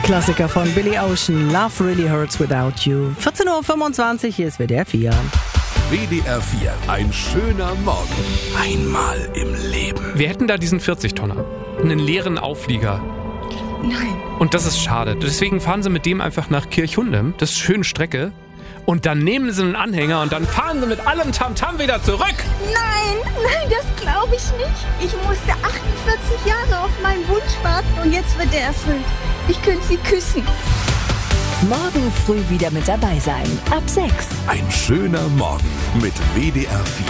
Klassiker von Billy Ocean, Love Really Hurts Without You. 14.25 Uhr, hier ist WDR 4. WDR 4, ein schöner Morgen. Einmal im Leben. Wir hätten da diesen 40-Tonner, einen leeren Auflieger. Nein. Und das ist schade. Deswegen fahren sie mit dem einfach nach Kirchhundem. Das ist eine schöne Strecke. Und dann nehmen sie einen Anhänger und dann fahren sie mit allem Tamtam wieder zurück. Nein, das glaube ich nicht. Ich musste 48 Jahre auf meinen Wunsch warten und jetzt wird er erfüllt. Ich könnte sie küssen. Morgen früh wieder mit dabei sein. Ab 6. Ein schöner Morgen mit WDR 4.